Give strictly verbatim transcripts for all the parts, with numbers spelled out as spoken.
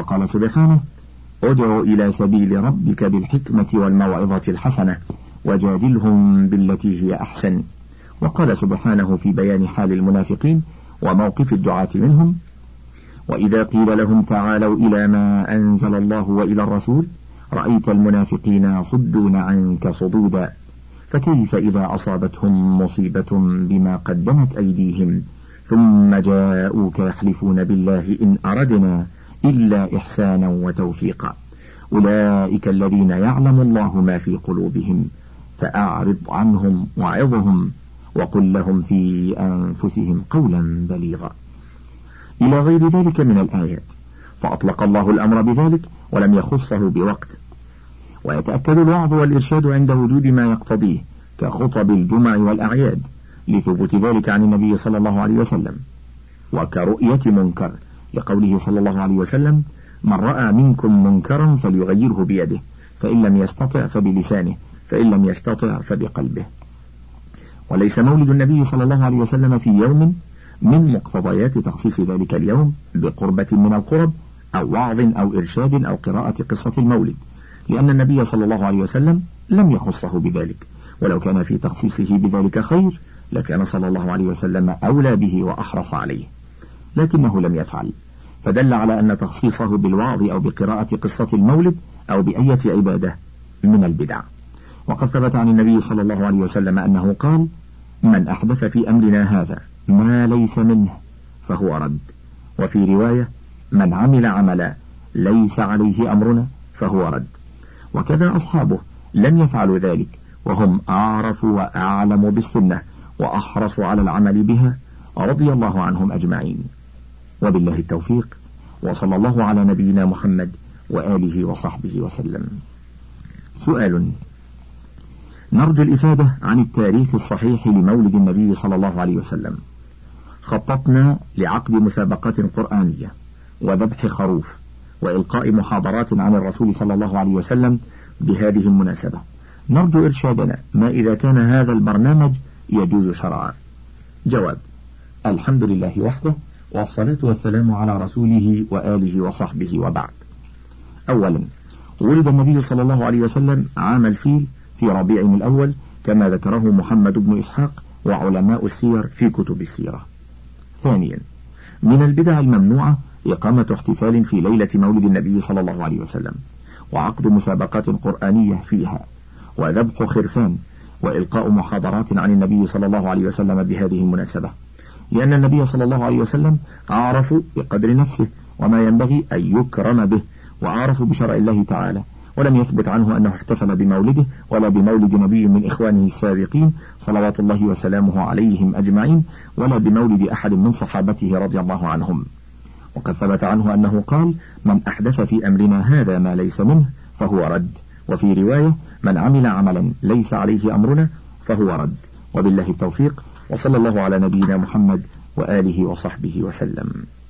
وقال سبحانه: ادع إلى سبيل ربك بالحكمة والموعظة الحسنة وجادلهم بالتي هي أحسن. وقال سبحانه في بيان حال المنافقين وموقف الدعاة منهم: وإذا قيل لهم تعالوا إلى ما أنزل الله وإلى الرسول رأيت المنافقين يصدون عنك صدودا فكيف إذا أصابتهم مصيبة بما قدمت أيديهم ثم جاءوك يحلفون بالله إن أردنا إلا إحسانا وتوفيقا أولئك الذين يعلم الله ما في قلوبهم فأعرض عنهم وعظهم وقل لهم في أنفسهم قولا بليغا، إلى غير ذلك من الآيات. فأطلق الله الأمر بذلك ولم يخصه بوقت. ويتأكد الوعظ والإرشاد عند وجود ما يقتضيه كخطب الجمع والأعياد لثبوت ذلك عن النبي صلى الله عليه وسلم، وكرؤية منكر لقوله صلى الله عليه وسلم: من رأى منكم منكرا فليغيره بيده فإن لم يستطع فبلسانه فإن لم يستطع فبقلبه. وليس مولد النبي صلى الله عليه وسلم في يوم من مقتضيات تخصيص ذلك اليوم بقربة من القرب أو وعظ أو إرشاد أو قراءة قصة المولد، لأن النبي صلى الله عليه وسلم لم يخصه بذلك، ولو كان في تخصيصه بذلك خير لكان صلى الله عليه وسلم أولى به وأحرص عليه، لكنه لم يفعل، فدل على أن تخصيصه بالوعظ أو بقراءة قصة المولد أو بأية عبادة من البدع. وقد ثبت عن النبي صلى الله عليه وسلم أنه قال: من أحدث في أمرنا هذا ما ليس منه فهو رد. وفي رواية: من عمل عملا ليس عليه أمرنا فهو رد. وكذا أصحابه لم يفعلوا ذلك، وهم أعرف وأعلم بالسنة وأحرص على العمل بها رضي الله عنهم أجمعين. وبالله التوفيق، وصلى الله على نبينا محمد وآله وصحبه وسلم. سؤال: نرجو الإفادة عن التاريخ الصحيح لمولد النبي صلى الله عليه وسلم. خططنا لعقد مسابقات قرآنية وذبح خروف وإلقاء محاضرات عن الرسول صلى الله عليه وسلم بهذه المناسبة، نرجو إرشادنا ما إذا كان هذا البرنامج يجوز شرعا. جواب: الحمد لله وحده، والصلاة والسلام على رسوله وآله وصحبه، وبعد. أولا، ولد النبي صلى الله عليه وسلم عام الفيل في ربيع الأول كما ذكره محمد بن إسحاق وعلماء السير في كتب السيرة. ثانيا، من البدع الممنوعة إقامة احتفال في ليلة مولد النبي صلى الله عليه وسلم وعقد مسابقات قرآنية فيها وذبح خرفان وإلقاء محاضرات عن النبي صلى الله عليه وسلم بهذه المناسبة، لأن النبي صلى الله عليه وسلم أعرف بقدر نفسه وما ينبغي أن يكرم به، وأعرف بشرع الله تعالى، ولم يثبت عنه أنه احتفل بمولده ولا بمولد نبي من إخوانه السابقين صلوات الله وسلامه عليهم أجمعين، ولا بمولد أحد من صحابته رضي الله عنهم. وقد ثبت عنه أنه قال: من أحدث في أمرنا هذا ما ليس منه فهو رد. وفي رواية: من عمل عملا ليس عليه أمرنا فهو رد. وبالله التوفيق، وصلى الله على نبينا محمد وآله وصحبه وسلم.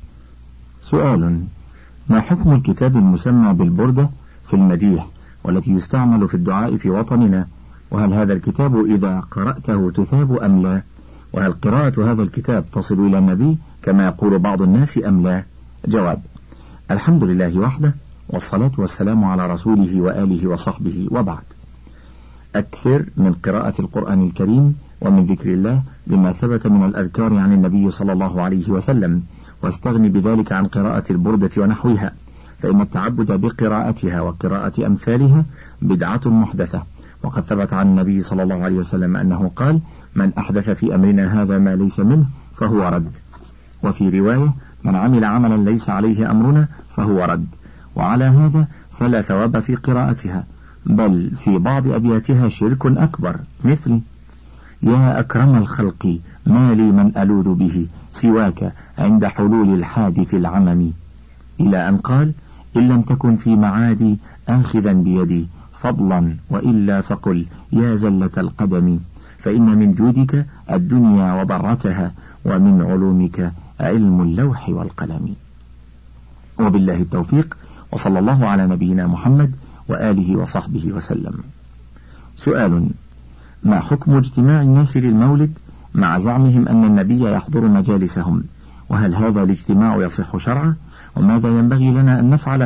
سؤال: ما حكم الكتاب المسمى بالبردة في المديح والتي يستعمل في الدعاء في وطننا؟ وهل هذا الكتاب إذا قرأته تثاب أم لا؟ وهل قراءة هذا الكتاب تصل إلى النبي كما يقول بعض الناس أم لا؟ جواب: الحمد لله وحده، والصلاة والسلام على رسوله وآله وصحبه، وبعد. أكثر من قراءة القرآن الكريم ومن ذكر الله بما ثبت من الأذكار عن النبي صلى الله عليه وسلم، واستغني بذلك عن قراءة البردة ونحوها، فإن التعبد بقراءتها وقراءة أمثالها بدعة محدثة. وقد ثبت عن النبي صلى الله عليه وسلم أنه قال: من أحدث في أمرنا هذا ما ليس منه فهو رد. وفي رواية: من عمل عملا ليس عليه أمرنا فهو رد. وعلى هذا فلا ثواب في قراءتها، بل في بعض أبياتها شرك أكبر، مثل: يا أكرم الخلق ما لي من ألوذ به سواك عند حلول الحادث العمم، إلى أن قال: إن لم تكن في معادي آخذا بيدي فضلا وإلا فقل يا زلة القدم، فإن من جودك الدنيا وضرتها ومن علومك علم اللوح والقلم. وبالله التوفيق، وصلى الله على نبينا محمد وآله وصحبه وسلم. سؤال: ما حكم اجتماع الناس للمولد مع زعمهم أن النبي يحضر مجالسهم؟ وهل هذا الاجتماع يصح شرعا؟ وماذا ينبغي لنا أن نفعل